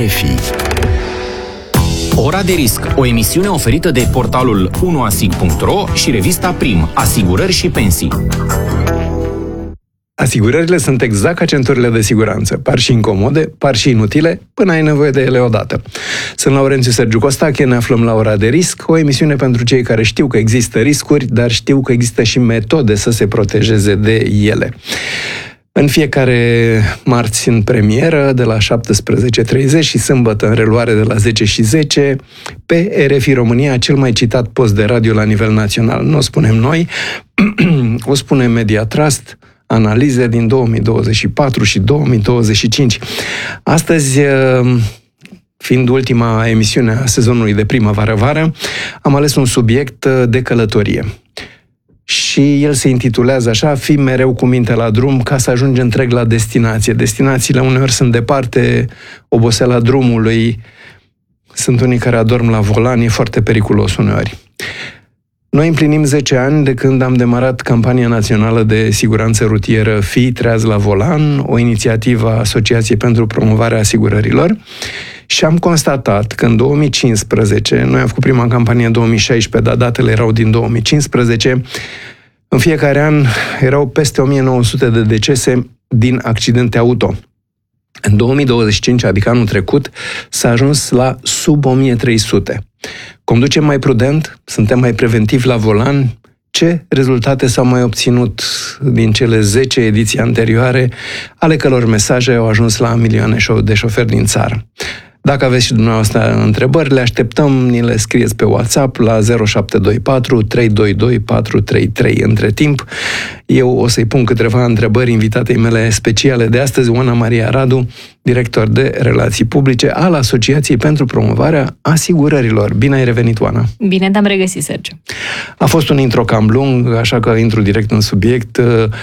RFI. Ora de risc, o emisiune oferită de portalul 1asig.ro și revista Prim, Asigurări și Pensii. Asigurările sunt exact ca centurile de siguranță. Par și incomode, par și inutile, până ai nevoie de ele odată. Sunt Laurențiu Sergiu Costache, ne aflăm la Ora de risc, o emisiune pentru cei care știu că există riscuri, dar știu că există și metode să se protejeze de ele. În fiecare marți în premieră, de la 17:30 și sâmbătă în reluare de la 10:10, pe RFI România, cel mai citat post de radio la nivel național. Nu o spunem noi, o spune Media Trust, analize din 2024 și 2025. Astăzi, fiind ultima emisiune a sezonului de primăvară-vară, am ales un subiect de călătorie. Și el se intitulează așa: fii mereu cu mintea la drum ca să ajungi întreg la destinație. Destinațiile uneori sunt departe, oboseala drumului, sunt unii care adorm la volan, e foarte periculos uneori. Noi împlinim 10 ani de când am demarat campania națională de siguranță rutieră Fii treaz la volan, o inițiativă a Asociației pentru Promovarea Asigurărilor, și am constatat că în 2015, noi am făcut prima campanie în 2016, dar datele erau din 2015, în fiecare an erau peste 1900 de decese din accidente auto. În 2025, adică anul trecut, s-a ajuns la sub 1300. Conducem mai prudent, suntem mai preventivi la volan. Ce rezultate s-au mai obținut din cele 10 ediții anterioare, ale căror mesaje au ajuns la milioane de șoferi din țară? Dacă aveți și dumneavoastră întrebări, le așteptăm, ni le scrieți pe WhatsApp la 0724 322 433. Între timp, eu o să-i pun câteva întrebări invitatei mele speciale de astăzi, Oana Maria Radu, director de Relații Publice al Asociației pentru Promovarea Asigurărilor. Bine ai revenit, Oana! Bine te-am regăsit, Sergiu! A fost un intro cam lung, așa că intru direct în subiect.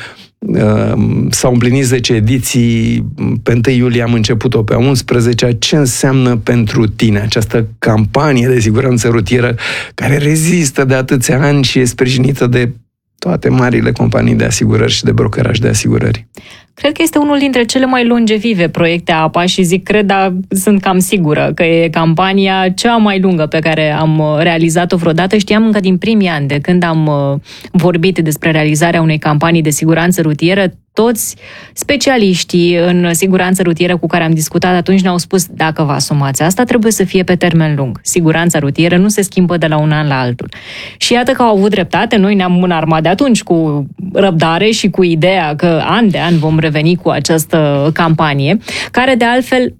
S-au împlinit 10 ediții, pe 1 iulie am început-o pe 11. Ce înseamnă pentru tine această campanie de siguranță rutieră care rezistă de atâția ani și e sprijinită de toate marile companii de asigurări și de brokeraj de asigurări? Cred că este unul dintre cele mai longevive proiecte APA și zic cred, dar sunt cam sigură că e campania cea mai lungă pe care am realizat-o vreodată. Știam încă din primii ani, de când am vorbit despre realizarea unei campanii de siguranță rutieră, toți specialiștii în siguranță rutieră cu care am discutat atunci ne-au spus: dacă vă asumați asta, trebuie să fie pe termen lung. Siguranța rutieră nu se schimbă de la un an la altul. Și iată că au avut dreptate, noi ne-am înarmat de atunci cu răbdare și cu ideea că an de an vom reveni cu această campanie, care de altfel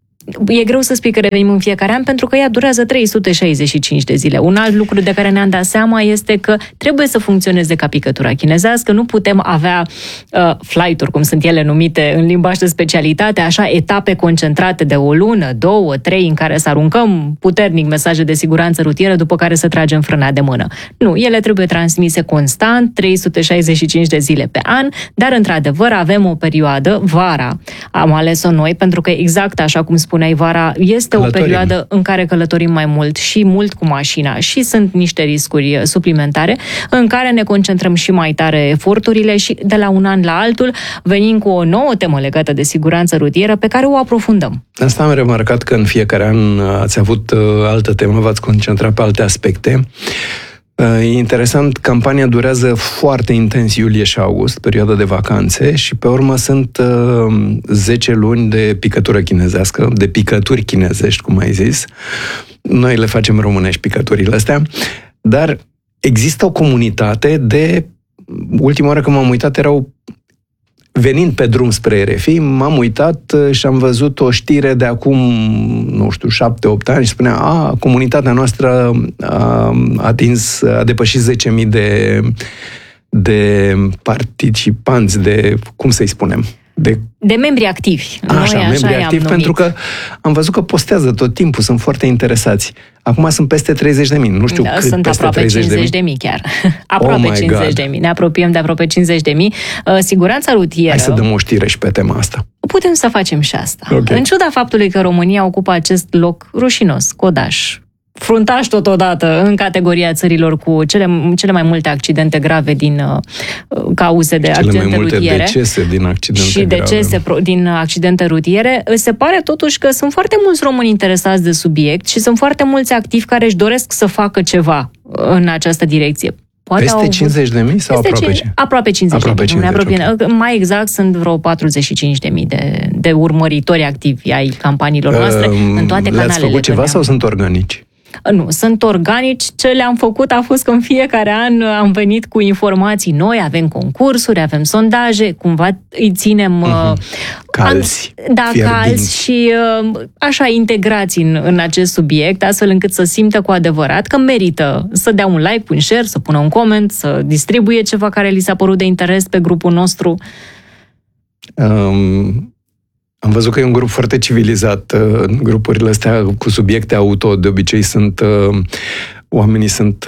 e greu să spui că revenim în fiecare an, pentru că ea durează 365 de zile. Un alt lucru de care ne-am dat seama este că trebuie să funcționeze ca picătura chinezească, nu putem avea flight-uri, cum sunt ele numite în limbaj de specialitate, așa etape concentrate de o lună, 2, 3, în care să aruncăm puternic mesaje de siguranță rutieră, după care să tragem frâna de mână. Nu, ele trebuie transmise constant, 365 de zile pe an, dar într-adevăr avem o perioadă, vara, am ales-o noi, pentru că exact așa cum spuneai, vara este o perioadă în care călătorim mai mult și mult cu mașina și sunt niște riscuri suplimentare în care ne concentrăm și mai tare eforturile și de la un an la altul venim cu o nouă temă legată de siguranță rutieră pe care o aprofundăm. Asta am remarcat, că în fiecare an ați avut altă temă, v-ați concentrat pe alte aspecte. E interesant, campania durează foarte intens iulie și august, perioada de vacanțe, și pe urmă sunt 10 luni de picătură chinezească, de picături chinezești, cum ai zis. Noi le facem românești, picăturile astea, dar există o comunitate de... Ultima oară când m-am uitat erau... Venind pe drum spre RFI, m-am uitat și am văzut o știre de acum, 7-8 ani și spunea: comunitatea noastră a depășit 10.000 de participanți, de, cum să-i spunem? De membri activi. Membri activi, pentru că am văzut că postează tot timpul, sunt foarte interesați. Acum sunt peste 30.000, nu știu cât sunt peste aproape 30.000 chiar. Aproape 50.000, ne apropiem de aproape 50.000. Siguranța rutieră... Hai să dăm o știre și pe tema asta. Putem să facem și asta. Okay. În ciuda faptului că România ocupă acest loc rușinos, codaș, fruntaș totodată în categoria țărilor cu cele mai multe accidente grave din cauze de accidente rutiere. Cele mai multe decese din accidente și decese din accidente rutiere. Se pare totuși că sunt foarte mulți români interesați de subiect și sunt foarte mulți activi care își doresc să facă ceva în această direcție. Peste 50.000 sau aproape? Aproape 50.000. Okay. Mai exact, sunt vreo 45.000 de urmăritori activi ai campaniilor noastre în toate canalele. Le-ați făcut ceva sau sunt organici? Nu, sunt organici. Ce le-am făcut a fost că în fiecare an am venit cu informații noi, avem concursuri, avem sondaje, cumva îi ținem calzi, calzi și așa integrați în acest subiect, astfel încât să simtă cu adevărat că merită să dea un like, un share, să pună un comment, să distribuie ceva care li s-a părut de interes pe grupul nostru. Am văzut că e un grup foarte civilizat. Grupurile astea cu subiecte auto, de obicei oamenii sunt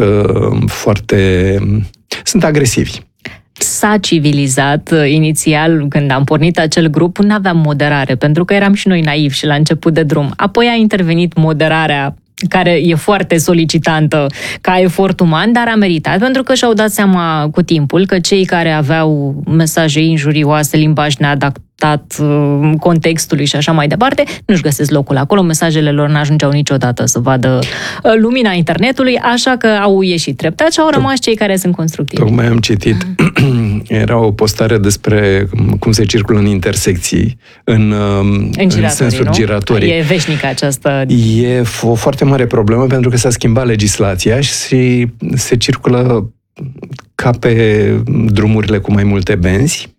sunt agresivi. S-a civilizat inițial, când am pornit acel grup, nu aveam moderare, pentru că eram și noi naivi și la început de drum. Apoi a intervenit moderarea, care e foarte solicitantă ca efort uman, dar a meritat, pentru că și-au dat seama cu timpul că cei care aveau mesaje injurioase, limbaj neadaptat contextului și așa mai departe, nu-și găsesc locul acolo, mesajele lor n-ajungeau niciodată să vadă lumina internetului, așa că au ieșit treptat și au rămas cei care sunt constructivi. Tocmai am citit, era o postare despre cum se circulă în intersecții, în sensuri giratorii. E veșnică această... E o foarte mare problemă pentru că s-a schimbat legislația și se circulă ca pe drumurile cu mai multe benzi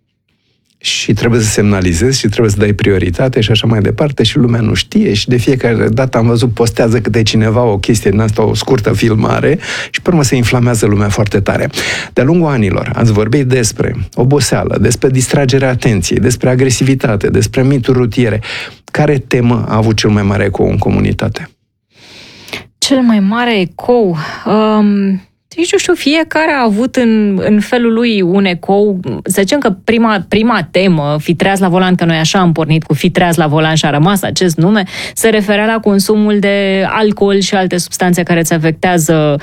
și trebuie să semnalizezi și trebuie să dai prioritate și așa mai departe și lumea nu știe și de fiecare dată am văzut postează câte cineva o chestie din asta, o scurtă filmare și pe urmă se inflamează lumea foarte tare. De-a lungul anilor ați vorbit despre oboseală, despre distragerea atenției, despre agresivitate, despre mituri rutiere. Care temă a avut cel mai mare ecou în comunitate? Cel mai mare ecou... Nici nu știu, fiecare a avut în felul lui un ecou. Să zicem că prima temă, fi treaz la volan, că noi așa am pornit cu fi treaz la volan și a rămas acest nume, se referea la consumul de alcool și alte substanțe care îți afectează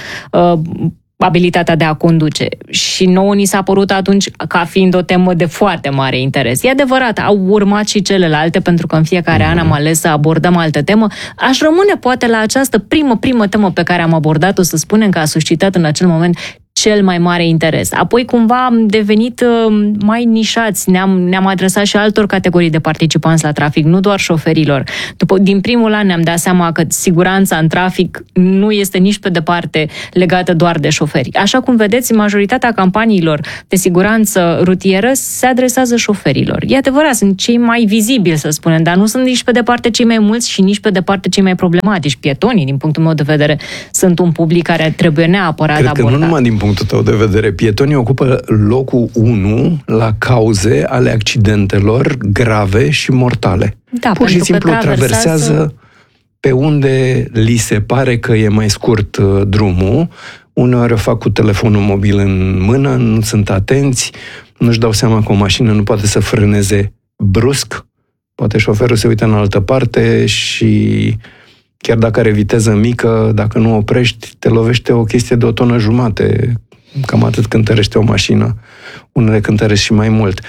abilitatea de a conduce. Și nouă ni s-a părut atunci ca fiind o temă de foarte mare interes. E adevărat, au urmat și celelalte, pentru că în fiecare an am ales să abordăm altă temă. Aș rămâne poate la această primă temă pe care am abordat-o, să spunem că a suscitat în acel moment cel mai mare interes. Apoi cumva am devenit mai nișați, ne-am adresat și altor categorii de participanți la trafic, nu doar șoferilor. Din primul an ne-am dat seama că siguranța în trafic nu este nici pe departe legată doar de șoferi. Așa cum vedeți, majoritatea campaniilor de siguranță rutieră se adresează șoferilor. E adevărat, sunt cei mai vizibili, să spunem, dar nu sunt nici pe departe cei mai mulți și nici pe departe cei mai problematici. Pietonii, din punctul meu de vedere, sunt un public care trebuie neapărat abordat. Cred că nu numai din punctul tău de vedere, pietonii ocupă locul 1 la cauze ale accidentelor grave și mortale. Da, pur și simplu traversează pe unde li se pare că e mai scurt drumul. Uneori o fac cu telefonul mobil în mână, nu sunt atenți, nu-și dau seama că o mașină nu poate să frâneze brusc. Poate șoferul se uită în altă parte și chiar dacă are viteză mică, dacă nu oprești, te lovește o chestie de 1,5 tone. Cam atât cântărește o mașină. Unele cântăresc și mai mult.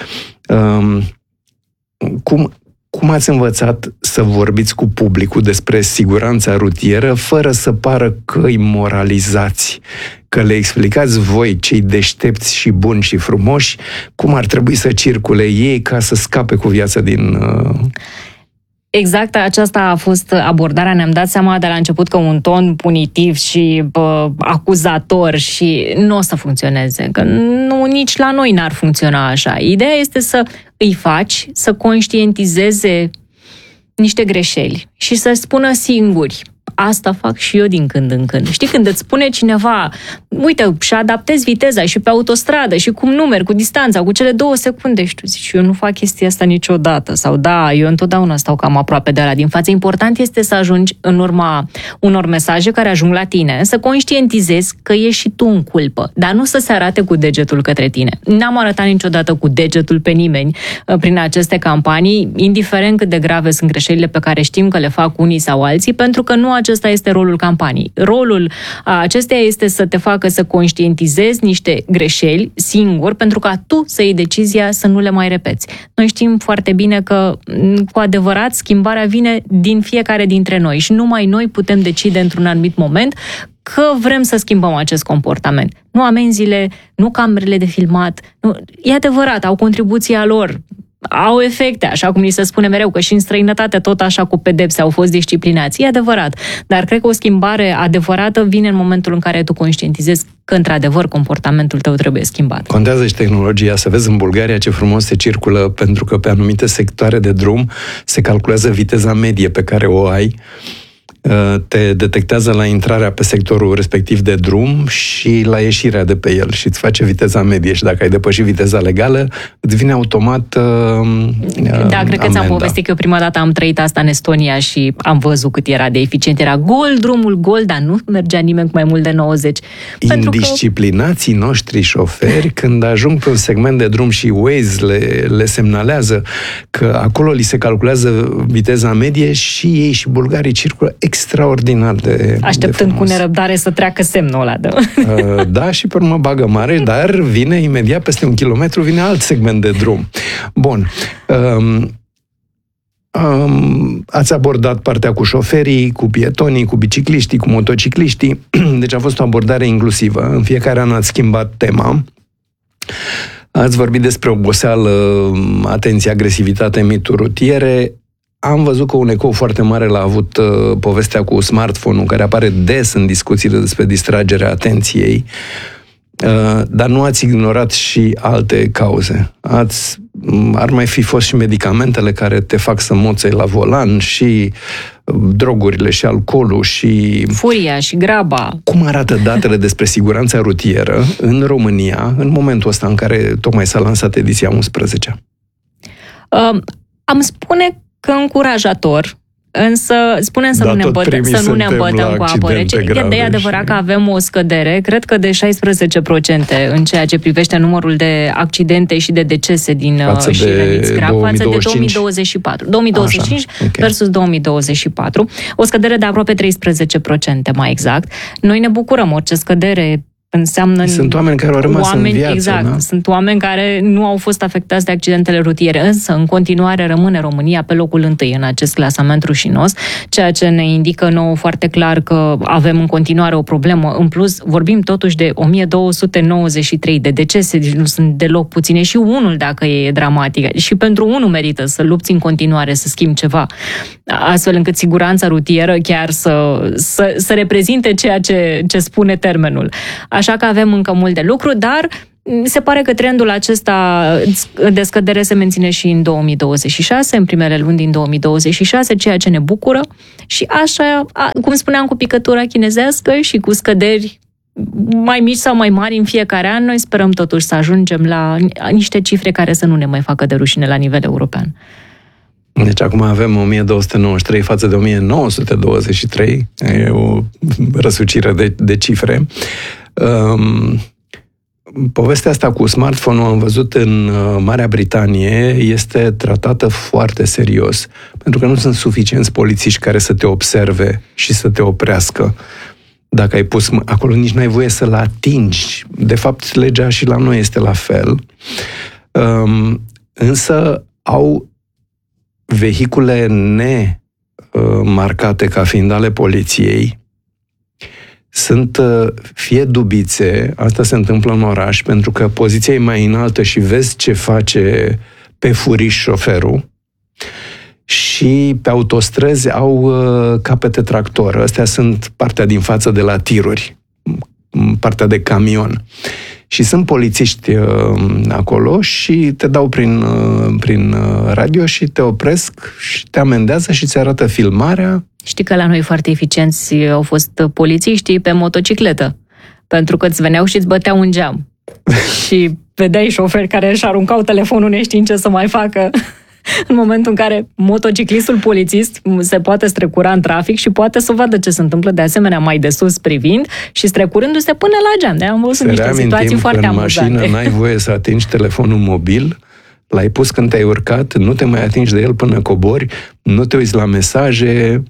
Cum ați învățat să vorbiți cu publicul despre siguranța rutieră fără să pară că îi moralizați? Că le explicați voi, cei deștepți și buni și frumoși, cum ar trebui să circule ei ca să scape cu viața din... Exact aceasta a fost abordarea. Ne-am dat seama de la început că un ton punitiv și acuzator și nu o să funcționeze. Că nici la noi n-ar funcționa așa. Ideea este să îi faci să conștientizeze niște greșeli și să spună singuri: asta fac și eu din când în când. Știi, când îți spune cineva, uite, și adaptezi viteza și pe autostradă și cum numeri, cu distanța, cu cele 2 secunde, și tu zici, eu nu fac chestia asta niciodată. Sau da, eu întotdeauna stau cam aproape de ăla din față. Important este să ajungi în urma unor mesaje care ajung la tine, să conștientizezi că ești și tu în culpă, dar nu să se arate cu degetul către tine. N-am arătat niciodată cu degetul pe nimeni prin aceste campanii, indiferent cât de grave sunt greșelile pe care știm că le fac unii sau alții, pentru că nu acesta este rolul campaniei. Rolul acesteia este să te facă să conștientizezi niște greșeli singur, pentru ca tu să iei decizia să nu le mai repeți. Noi știm foarte bine că, cu adevărat, schimbarea vine din fiecare dintre noi și numai noi putem decide într-un anumit moment că vrem să schimbăm acest comportament. Nu amenziile, nu camerele de filmat. Nu, e adevărat, au contribuția lor, au efecte, așa cum ni se spune mereu, că și în străinătate tot așa cu pedepse au fost disciplinați. E adevărat, dar cred că o schimbare adevărată vine în momentul în care tu conștientizezi că, într-adevăr, comportamentul tău trebuie schimbat. Contează și tehnologia. Să vezi în Bulgaria ce frumos se circulă, pentru că pe anumite sectoare de drum se calculează viteza medie pe care o ai, te detectează la intrarea pe sectorul respectiv de drum și la ieșirea de pe el și îți face viteza medie și dacă ai depășit viteza legală, îți vine automat Da, cred că ți-am povestit că eu prima dată am trăit asta în Estonia și am văzut cât era de eficient. Era gol, drumul gol, dar nu mergea nimeni cu mai mult de 90. Indisciplinații noștri șoferi, când ajung pe un segment de drum și Waze le semnalează că acolo li se calculează viteza medie și ei și bulgarii circulă extraordinar de așteptând cu nerăbdare să treacă semnul ăla. Da, și pe urmă bagă mare, dar vine imediat peste 1 kilometru, vine alt segment de drum. Bun. Ați abordat partea cu șoferii, cu pietonii, cu bicicliștii, cu motocicliștii. Deci a fost o abordare inclusivă. În fiecare an ați schimbat tema. Ați vorbit despre oboseală, atenție, agresivitate, mituri rutiere. Am văzut că un ecou foarte mare l-a avut povestea cu smartphone-ul, care apare des în discuțiile despre distragerea atenției, dar nu ați ignorat și alte cauze. Ar mai fi fost și medicamentele care te fac să moței la volan și drogurile și alcoolul și... furia și graba. Cum arată datele despre siguranța rutieră în România în momentul ăsta în care tocmai s-a lansat ediția 11? Am spune că încurajator, însă spunem să nu ne îmbătăm cu apă rece. E adevărat că avem o scădere, cred că de 16% în ceea ce privește numărul de accidente și de decese din și răniți grav față de 2024. 2025 așa, okay. Versus 2024. O scădere de aproape 13%, mai exact. Noi ne bucurăm, orice scădere înseamnă... Sunt oameni care au rămas în viață, exact, da? Sunt oameni care nu au fost afectați de accidentele rutiere, însă în continuare rămâne România pe locul 1 în acest clasament rușinos, ceea ce ne indică nouă foarte clar că avem în continuare o problemă. În plus, vorbim totuși de 1293 de decese, deci nu sunt deloc puține și unul dacă e dramatic. Și pentru unul merită să lupți în continuare, să schimbi ceva, astfel încât siguranța rutieră chiar să reprezinte ceea ce spune termenul. Așa că avem încă mult de lucru, dar se pare că trendul acesta de scădere se menține și în 2026, în primele luni din 2026, ceea ce ne bucură. Și așa, cum spuneam, cu picătura chinezească și cu scăderi mai mici sau mai mari în fiecare an, noi sperăm totuși să ajungem la niște cifre care să nu ne mai facă de rușine la nivel european. Deci acum avem 1293 față de 1923, e o răsucire de cifre. Povestea asta cu smartphone-ul, am văzut în Marea Britanie, este tratată foarte serios, pentru că nu sunt suficienți polițiști care să te observe și să te oprească. Dacă ai pus acolo, nici n-ai voie să-l atingi. De fapt, legea și la noi este la fel. Însă au vehicule nemarcate ca fiind ale poliției, sunt fie dubițe, asta se întâmplă în oraș, pentru că poziția e mai înaltă și vezi ce face pe furiș șoferul, și pe autostrăzi au capete tractor. Astea sunt partea din față de la tiruri, partea de camion. Și sunt polițiști acolo și te dau prin radio și te opresc și te amendează și ți arată filmarea. Știi că la noi foarte eficienți au fost polițiștii pe motocicletă, pentru că îți veneau și îți băteau un geam. Și vedeai șoferi care își aruncau telefonul neștiind ce să mai facă. În momentul în care motociclistul polițist se poate strecura în trafic și poate să vadă ce se întâmplă de asemenea mai de sus privind și strecurându-se până la geam. De-aia am văzut niște situații foarte amuzante. În mașină n-ai voie să atingi telefonul mobil, l-ai pus când te-ai urcat, nu te mai atingi de el până cobori, nu te uiți la mesaje,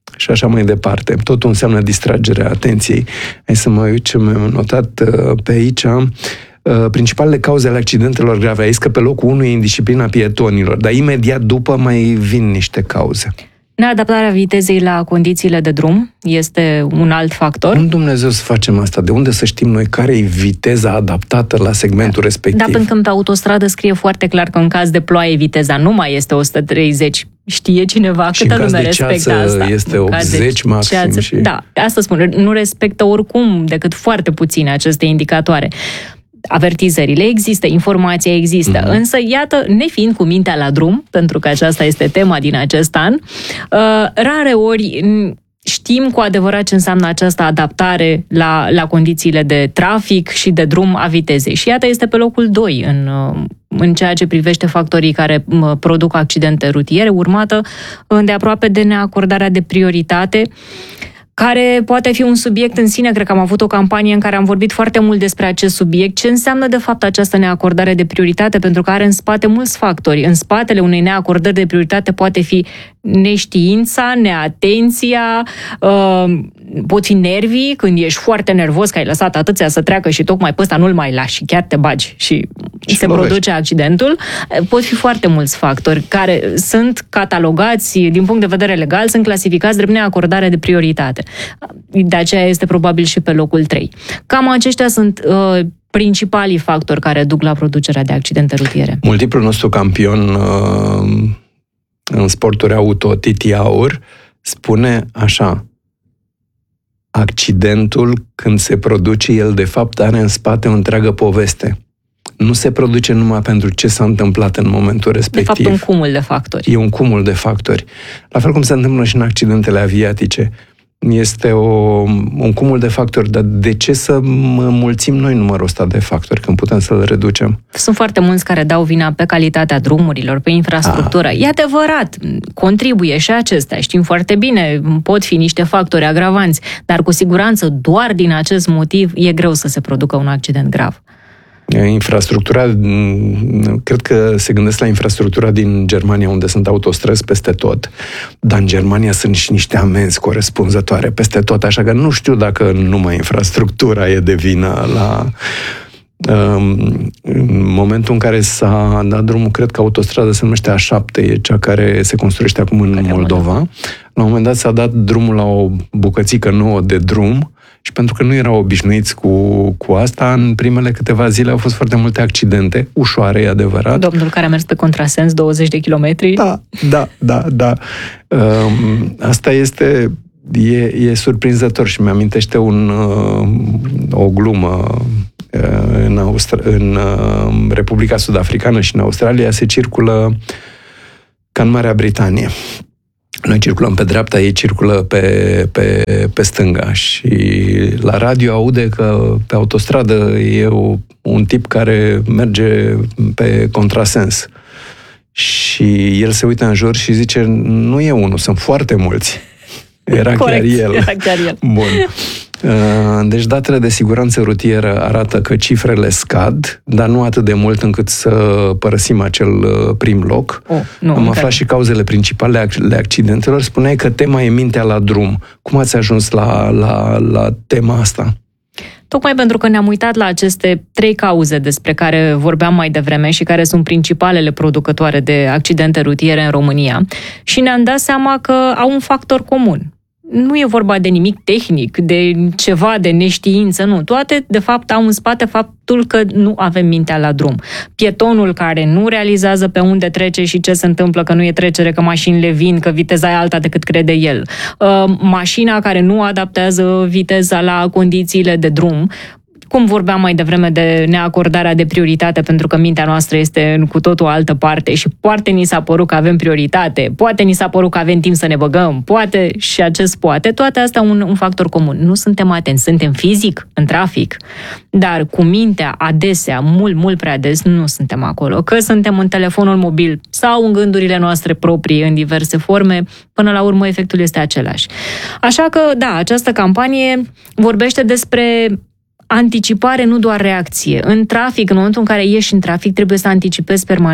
și așa mai departe. Totul înseamnă distragerea atenției. Hai să mă uit ce mi-am notat pe aici. Principalele cauze ale accidentelor grave. Aici că pe locul 1 e indisciplina pietonilor, dar imediat după mai vin niște cauze. Neadaptarea vitezei la condițiile de drum este un alt factor. Cum Dumnezeu să facem asta? De unde să știm noi care e viteza adaptată la segmentul respectiv? Da, pentru că pe autostradă scrie foarte clar că în caz de ploaie viteza nu mai este 130. Știe cineva câtă lume respectă asta. Este 80 maxim. Și... Da, asta spun. Nu respectă oricum decât foarte puține aceste indicatoare. Avertizările există, informația există, însă, iată, nefiind cu mintea la drum, pentru că aceasta este tema din acest an, rare ori știm cu adevărat ce înseamnă această adaptare la condițiile de trafic și de drum a vitezei. Și iată, este pe locul 2 în ceea ce privește factorii care produc accidente rutiere, urmată îndeaproape de neacordarea de prioritate, care poate fi un subiect în sine. Cred că am avut o campanie în care am vorbit foarte mult despre acest subiect. Ce înseamnă, de fapt, această neacordare de prioritate? Pentru că are în spate mulți factori. În spatele unei neacordări de prioritate poate fi neștiința, neatenția, pot fi nervii, când ești foarte nervos că ai lăsat atâția să treacă și tocmai pe ăsta nu-l mai lași și chiar te bagi și se produce accidentul. Pot fi foarte mulți factori care sunt catalogați din punct de vedere legal, sunt clasificați drept neacordare de prioritate. De aceea este probabil și pe locul 3. Cam aceștia sunt principalii factori care duc la producerea de accidente rutiere. Multiplul nostru campion în sporturi auto, Titi Aur, spune așa: accidentul, când se produce, el de fapt are în spate o întreagă poveste. Nu se produce numai pentru ce s-a întâmplat în momentul respectiv. De fapt, un cumul de factori. E un cumul de factori. La fel cum se întâmplă și în accidentele aviatice. Este un cumul de factori, dar de ce să mulțim noi numărul ăsta de factori când putem să-l reducem? Sunt foarte mulți care dau vina pe calitatea drumurilor, pe infrastructură. E adevărat, contribuie și acestea, știm foarte bine, pot fi niște factori agravanți, dar cu siguranță doar din acest motiv e greu să se producă un accident grav. Infrastructura, cred că se gândesc la infrastructura din Germania, unde sunt autostrăzi peste tot, dar în Germania sunt și niște amenzi corespunzătoare peste tot, așa că nu știu dacă numai infrastructura e de vină la... În momentul în care s-a dat drumul, cred că autostrada se numește A7, e cea care se construiește acum în Moldova. La un moment dat s-a dat drumul la o bucățică nouă de drum și pentru că nu erau obișnuiți cu asta, în primele câteva zile au fost foarte multe accidente, ușoare, e adevărat. Domnul care a mers pe contrasens 20 de kilometri. Da. Asta e surprinzător și mi-amintește o glumă. În Republica Sud-Africană și în Australia se circulă ca în Marea Britanie. Noi circulăm pe dreapta, ei circulă pe stânga și la radio aude că pe autostradă e un tip care merge pe contrasens. Și el se uită în jur și zice, nu e unul, sunt foarte mulți. Era chiar el. Bun. Deci datele de siguranță rutieră arată că cifrele scad, dar nu atât de mult încât să părăsim acel prim loc. Am aflat și cauzele principale ale accidentelor. Spuneai că tema e mintea la drum. Cum ați ajuns la tema asta? Tocmai pentru că ne-am uitat la aceste 3 cauze despre care vorbeam mai devreme și care sunt principalele producătoare de accidente rutiere în România și ne-am dat seama că au un factor comun. Nu e vorba de nimic tehnic, de ceva de neștiință, nu. Toate, de fapt, au în spate faptul că nu avem mintea la drum. Pietonul care nu realizează pe unde trece și ce se întâmplă, că nu e trecere, că mașinile vin, că viteza e alta decât crede el. Mașina care nu adaptează viteza la condițiile de drum. Cum vorbeam mai devreme de neacordarea de prioritate, pentru că mintea noastră este în cu totul altă parte și poate ni s-a părut că avem prioritate, poate ni s-a părut că avem timp să ne băgăm, poate și acest poate, toate astea un factor comun. Nu suntem atenți, suntem fizic în trafic, dar cu mintea adesea, mult prea des, nu suntem acolo. Că suntem în telefonul mobil sau în gândurile noastre proprii în diverse forme, până la urmă efectul este același. Așa că, da, această campanie vorbește despre anticipare, nu doar reacție. În trafic, în momentul în care ieși în trafic, trebuie să anticipezi permanent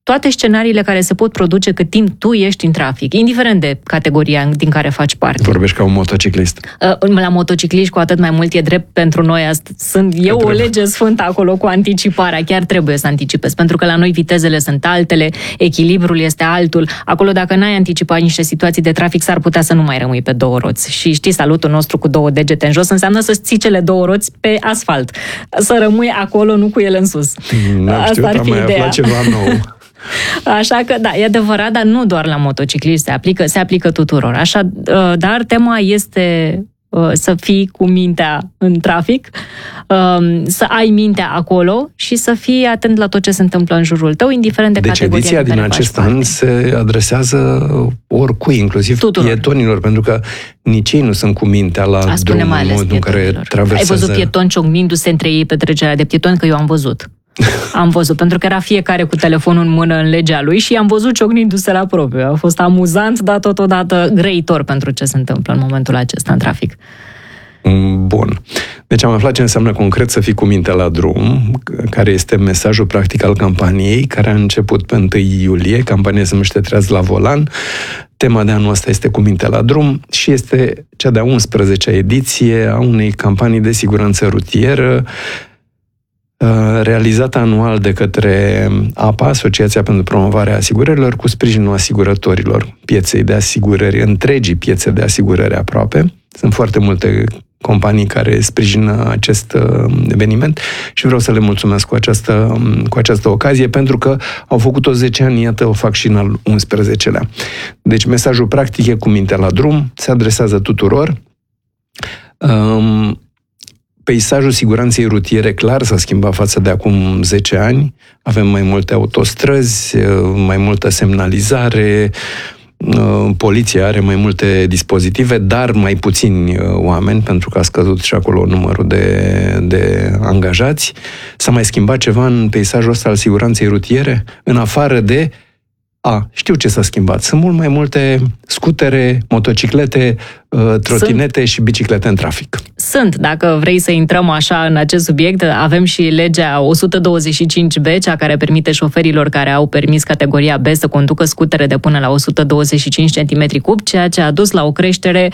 toate scenariile care se pot produce cât timp tu ești în trafic, indiferent de categoria din care faci parte. Vorbești ca un motociclist. La motocicliști cu atât mai mult e drept pentru noi. E o lege sfântă acolo cu anticiparea. Chiar trebuie să anticipezi, pentru că la noi vitezele sunt altele, echilibrul este altul. Acolo dacă n-ai anticipat niște situații de trafic, s-ar putea să nu mai rămâi pe două roți. Și știi, salutul nostru cu două degete în jos înseamnă să-ți ții cele două roți pe asfalt. Să rămâi acolo, nu cu ele în sus. Asta ar fi ideea. Aflat ceva nou. Așa că, da, e adevărat, dar nu doar la motocicliști se aplică tuturor. Așa, dar tema este să fii cu mintea în trafic, să ai mintea acolo și să fii atent la tot ce se întâmplă în jurul tău, indiferent de categoria ediția din acest an se adresează oricui, inclusiv pietonilor, pentru că nici ei nu sunt cu mintea la drum în modul în care traversează. Ai văzut pietoni ciocnindu-se între ei pe trecerea de pietoni? Că eu am văzut. Am văzut, pentru că era fiecare cu telefonul în mână în legea lui și am văzut ciocnindu-se la propriu. A fost amuzant, dar totodată grăitor pentru ce se întâmplă în momentul acesta în trafic. Bun. Deci am aflat ce înseamnă concret să fii cu mintea la drum, care este mesajul practic al campaniei, care a început pe 1 iulie. Campania se numește Treaz la volan. Tema de anul ăsta este cu mintea la drum și este cea de-a 11-a ediție a unei campanii de siguranță rutieră realizată anual de către APA, Asociația pentru Promovarea Asigurărilor, cu sprijinul asigurătorilor, pieței de asigurări, întregii piețe de asigurări aproape. Sunt foarte multe companii care sprijină acest eveniment și vreau să le mulțumesc cu această ocazie, pentru că au făcut-o 10 ani, iată, o fac și în al 11-lea. Deci mesajul practic e cu mintea la drum, se adresează tuturor. Peisajul siguranței rutiere clar s-a schimbat față de acum 10 ani. Avem mai multe autostrăzi, mai multă semnalizare, poliția are mai multe dispozitive, dar mai puțini oameni, pentru că a scăzut și acolo numărul de angajați. S-a mai schimbat ceva în peisajul ăsta al siguranței rutiere? În afară de știu ce s-a schimbat. Sunt mult mai multe scutere, motociclete, trotinete și biciclete în trafic. Dacă vrei să intrăm așa în acest subiect, avem și legea 125B, cea care permite șoferilor care au permis categoria B să conducă scutere de până la 125 cm3, ceea ce a dus la o creștere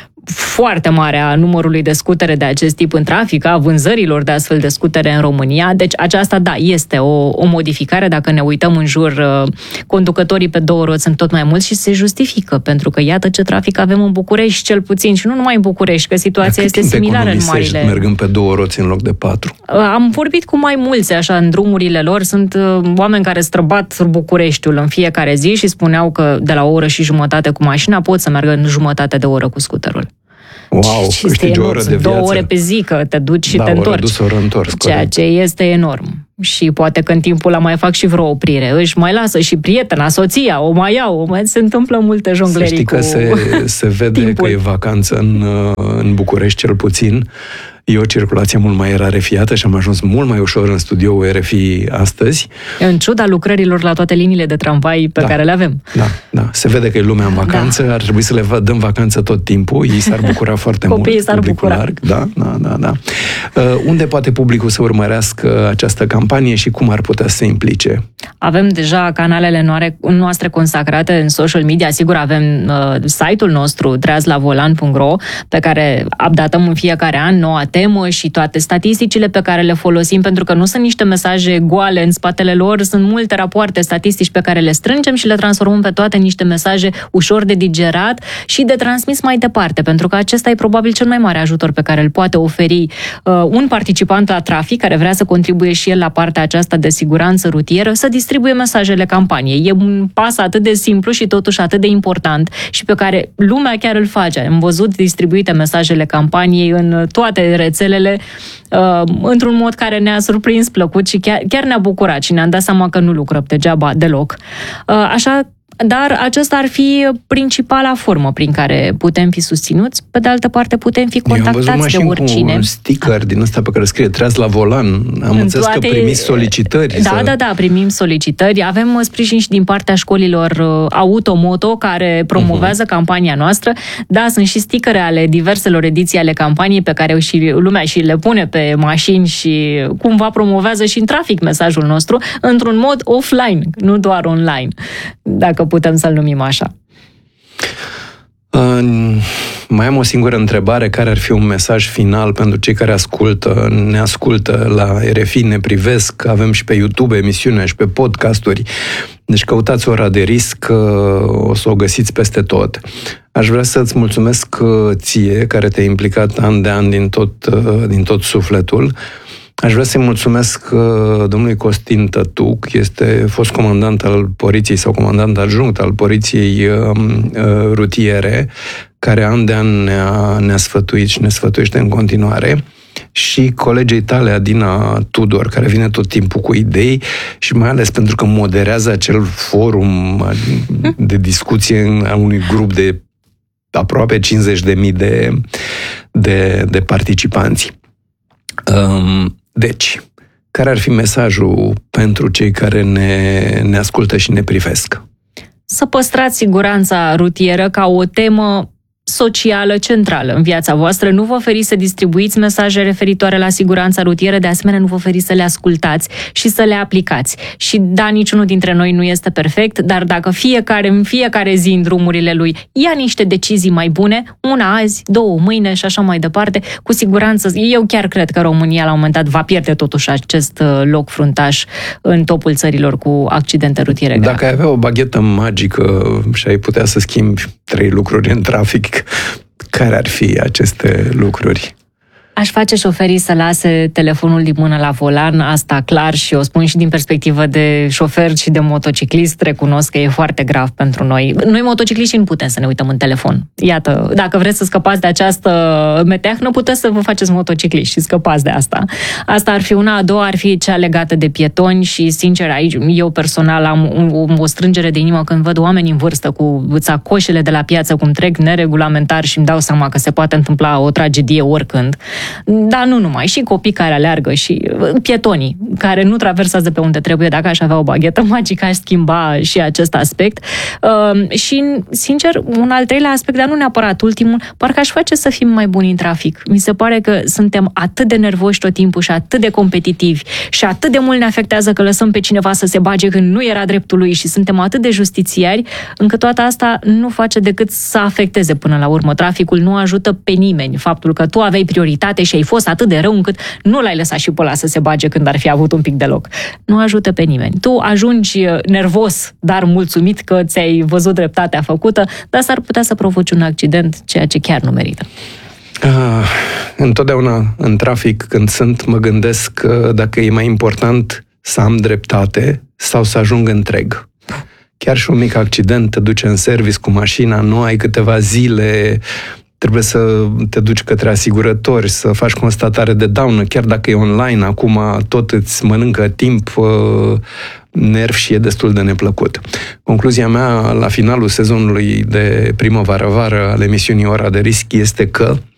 foarte mare a numărului de scutere de acest tip în trafic, a vânzărilor de astfel de scutere în România. Deci aceasta, este o modificare. Dacă ne uităm în jur, conducătorii pe două roți sunt tot mai mulți și se justifică, pentru că iată ce trafic avem în București, cel puțin, și nu numai în București, că situația este similară în marile... mergând pe două roți în loc de 4? Am vorbit cu mai mulți, așa, în drumurile lor. Sunt oameni care străbat Bucureștiul în fiecare zi și spuneau că de la o oră și jumătate cu mașina pot să meargă în jumătate de oră cu scuterul. Wow, câștigi o oră de viață. 2 ore pe zi, că te duci și te întorci. Oră întors, ceea ce este enorm. Și poate că în timpul ăla mai fac și vreo oprire. Își mai lasă și prietena, soția, o mai iau. Se întâmplă multe jonglerii cu Să știi că se vede timpul. Că e vacanță în București, cel puțin. E o circulație mult mai rarefiată și am ajuns mult mai ușor în studioul RFI astăzi. În ciuda lucrărilor la toate liniile de tramvai pe care le avem. Da. Se vede că e lumea în vacanță, ar trebui să le dăm vacanță tot timpul, ei s-ar bucura foarte mult. Copiii s-ar bucura. Larg. Da. Unde poate publicul să urmărească această campanie și cum ar putea să se implice? Avem deja canalele noastre consacrate în social media. Sigur, avem site-ul nostru, treazlavolan.ro, pe care updatăm în fiecare an noua temă și toate statisticile pe care le folosim, pentru că nu sunt niște mesaje goale în spatele lor, sunt multe rapoarte statistici pe care le strângem și le transformăm pe toate în niște mesaje ușor de digerat și de transmis mai departe, pentru că acesta e probabil cel mai mare ajutor pe care îl poate oferi un participant la trafic care vrea să contribuie și el la partea aceasta de siguranță rutieră, să distribuie mesajele campaniei. E un pas atât de simplu și totuși atât de important și pe care lumea chiar îl face. Am văzut distribuite mesajele campaniei în toate rețelele într-un mod care ne-a surprins plăcut și chiar ne-a bucurat și ne-am dat seama că nu lucrăm degeaba deloc. Așa dar acesta ar fi principala formă prin care putem fi susținuți. Pe de altă parte, putem fi contactați de oricine. Cu un sticker din ăsta pe care scrie treaz la volan. Am înțeles că primiți solicitări. Da, primim solicitări. Avem sprijin și din partea școlilor Automoto, care promovează campania noastră. Da, sunt și stickere ale diverselor ediții ale campaniei pe care și lumea și le pune pe mașini și cumva promovează și în trafic mesajul nostru, într-un mod offline, nu doar online, dacă putem să-l numim așa. Mai am o singură întrebare. Care ar fi un mesaj final pentru cei care ne ascultă la RFI, ne privesc? Avem și pe YouTube emisiunea și pe podcasturi. Deci căutați Ora de Risc, o să o găsiți peste tot. Aș vrea să-ți mulțumesc ție, care te-ai implicat an de an din tot sufletul. Aș vrea să-i mulțumesc domnului Costin Tătuc, este fost comandant al poliției sau comandant adjunct al poliției rutiere, care an de an ne-a sfătuit și ne sfătuiește în continuare, și colegei tale, Adina Tudor, care vine tot timpul cu idei și mai ales pentru că moderează acel forum de discuție a unui grup de aproape 50.000 de participanți. Deci, care ar fi mesajul pentru cei care ne ascultă și ne privesc? Să păstrați siguranța rutieră ca o temă socială centrală în viața voastră. Nu vă oferiți să distribuiți mesaje referitoare la siguranța rutieră, de asemenea nu vă oferiți să le ascultați și să le aplicați. Și da, niciunul dintre noi nu este perfect, dar dacă în fiecare zi în drumurile lui ia niște decizii mai bune, una azi, două mâine și așa mai departe, cu siguranță, eu chiar cred că România la un moment dat va pierde totuși acest loc fruntaș în topul țărilor cu accidente rutiere grave. Dacă ai avea o baghetă magică și ai putea să schimbi 3 lucruri în trafic, care ar fi aceste lucruri? Aș face șoferii să lase telefonul din mână la volan, asta clar, și o spun și din perspectivă de șofer și de motociclist, recunosc că e foarte grav pentru noi. Noi motocicliștii nu putem să ne uităm în telefon. Iată, dacă vreți să scăpați de această meteahnă, puteți să vă faceți motocicliști și scăpați de asta. Asta ar fi una. A doua ar fi cea legată de pietoni și, sincer, aici eu personal am o strângere de inimă când văd oameni în vârstă cu sacoșele de la piață cum trec neregulamentar și îmi dau seama că se poate întâmpla o tragedie oricând. Dar nu numai, și copii care aleargă și pietonii care nu traversează pe unde trebuie. Dacă aș avea o baghetă magică, aș schimba și acest aspect. Și, sincer, un al treilea aspect, dar nu neapărat ultimul, parcă aș face să fim mai buni în trafic. Mi se pare că suntem atât de nervoși tot timpul și atât de competitivi și atât de mult ne afectează că lăsăm pe cineva să se bage când nu era dreptul lui și suntem atât de justițiari, încât toată asta nu face decât să afecteze până la urmă. Traficul nu ajută pe nimeni. Faptul că tu aveai prioritate și ai fost atât de rău încât nu l-ai lăsat și pe ăla să se bage când ar fi avut un pic de loc. Nu ajută pe nimeni. Tu ajungi nervos, dar mulțumit că ți-ai văzut dreptatea făcută, dar s-ar putea să provoci un accident, ceea ce chiar nu merită. Întotdeauna în trafic, când mă gândesc dacă e mai important să am dreptate sau să ajung întreg. Chiar și un mic accident, te duce în service cu mașina, nu ai câteva zile, trebuie să te duci către asigurători, să faci constatare de daună, chiar dacă e online, acum tot îți mănâncă timp, nervi și e destul de neplăcut. Concluzia mea la finalul sezonului de primăvară-vară al emisiunii Ora de Risc este că